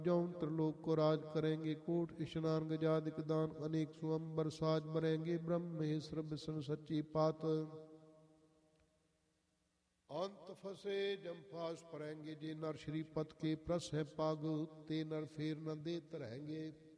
जो त्रिलोक को राज करेंगे, कोट स्नान गजादिक दान, अनेक सुअंबर साज बरेंगे, ब्रह्म महेश्वर विष्णु सच्ची पात। अंत फसे जम्फास परेंगे, जे नर श्रीपत के प्रस है पाग, ते नर फेर न देत रहेंगे।